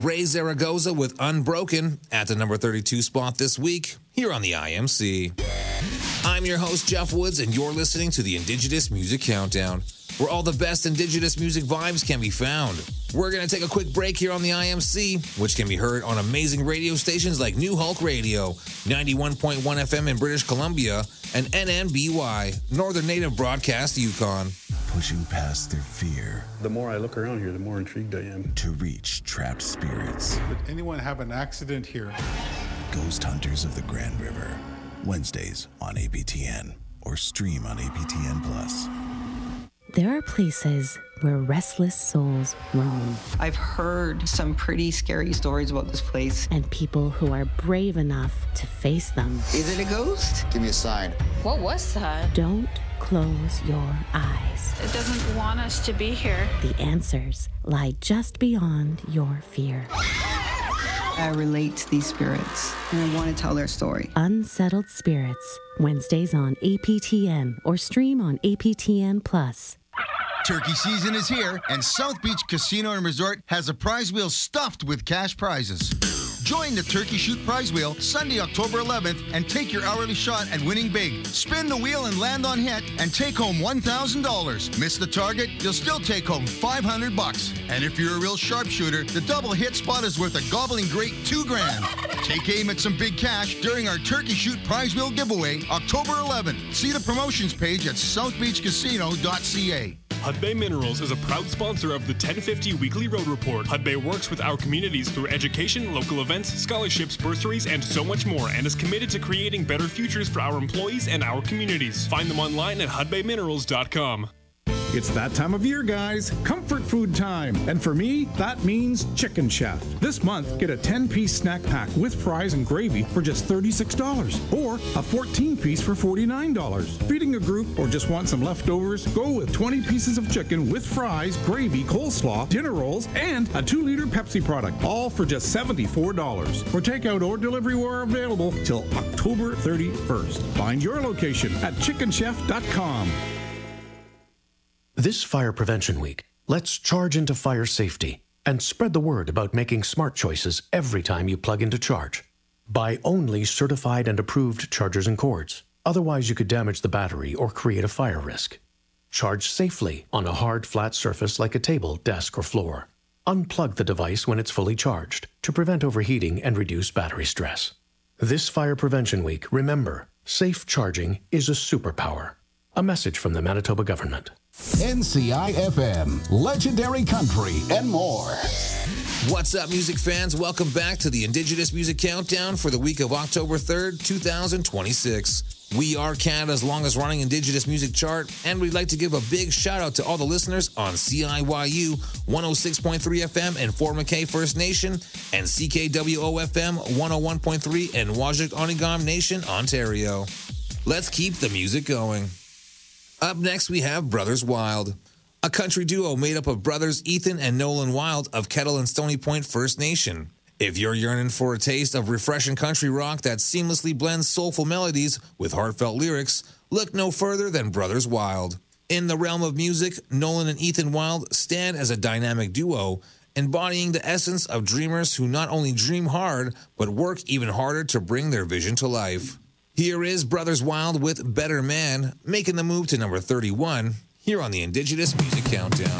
Ray Zaragoza with Unbroken at the number 32 spot this week here on the IMC. I'm your host, Jeff Woods, and you're listening to the Indigenous Music Countdown, where all the best Indigenous music vibes can be found. We're going to take a quick break here on the IMC, which can be heard on amazing radio stations like New Hulk Radio, 91.1 FM in British Columbia, and NNBY, Northern Native Broadcast Yukon. Pushing past their fear. The more I look around here, the more intrigued I am. To reach trapped spirits. Did anyone have an accident here? Ghost Hunters of the Grand River. Wednesdays on APTN or stream on APTN Plus. There are places where restless souls roam. I've heard some pretty scary stories about this place. And people who are brave enough to face them. Is it a ghost? Give me a sign. What was that? Don't close your eyes. It doesn't want us to be here. The answers lie just beyond your fear. I relate to these spirits, and I want to tell their story. Unsettled Spirits, Wednesdays on APTN or stream on APTN Plus. Turkey season is here, and South Beach Casino and Resort has a prize wheel stuffed with cash prizes. Join the Turkey Shoot Prize Wheel Sunday, October 11th, and take your hourly shot at winning big. Spin the wheel and land on hit, and take home $1,000. Miss the target, you'll still take home $500. And if you're a real sharpshooter, the double hit spot is worth a gobbling great $2,000. Take aim at some big cash during our Turkey Shoot Prize Wheel giveaway, October 11th. See the promotions page at southbeachcasino.ca. Hudbay Minerals is a proud sponsor of the 1050 Weekly Road Report. Hudbay works with our communities through education, local events, scholarships, bursaries, and so much more, and is committed to creating better futures for our employees and our communities. Find them online at hudbayminerals.com. It's that time of year, guys. Comfort food time. And for me, that means Chicken Chef. This month, get a 10-piece snack pack with fries and gravy for just $36. Or a 14-piece for $49. Feeding a group or just want some leftovers? Go with 20 pieces of chicken with fries, gravy, coleslaw, dinner rolls, and a 2-liter Pepsi product. All for just $74. For takeout or delivery, we're available till October 31st. Find your location at chickenchef.com. This Fire Prevention Week, let's charge into fire safety and spread the word about making smart choices every time you plug in to charge. Buy only certified and approved chargers and cords. Otherwise, you could damage the battery or create a fire risk. Charge safely on a hard, flat surface like a table, desk, or floor. Unplug the device when it's fully charged to prevent overheating and reduce battery stress. This Fire Prevention Week, remember, safe charging is a superpower. A message from the Manitoba government. NCI-FM, legendary country, and more. What's up, music fans? Welcome back to the Indigenous Music Countdown for the week of October 3rd, 2026. We are Canada's longest-running Indigenous music chart, and we'd like to give a big shout-out to all the listeners on CIYU 106.3 FM in Fort McKay First Nation and CKWO-FM 101.3 in Wajik-Onigam Nation, Ontario. Let's keep the music going. Up next, we have Brothers Wild, a country duo made up of brothers Ethan and Nolan Wild of Kettle and Stony Point First Nation. If you're yearning for a taste of refreshing country rock that seamlessly blends soulful melodies with heartfelt lyrics, look no further than Brothers Wild. In the realm of music, Nolan and Ethan Wild stand as a dynamic duo, embodying the essence of dreamers who not only dream hard, but work even harder to bring their vision to life. Here is Brothers Wild with Better Man, making the move to number 31 here on the Indigenous Music Countdown.